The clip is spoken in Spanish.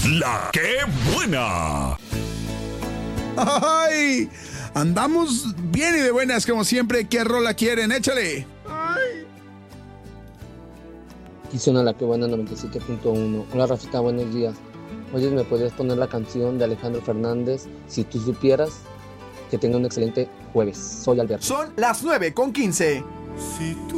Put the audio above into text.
La que buena. ¡Ay! Andamos bien y de buenas como siempre. ¿Qué rola quieren? Échale. Aquí suena La que buena 97.1. Hola Rafita, buenos días. Oye, ¿me puedes poner la canción de Alejandro Fernández? Si tú supieras. Que tenga un excelente jueves. Soy Alberto. Son las 9:15. Si tú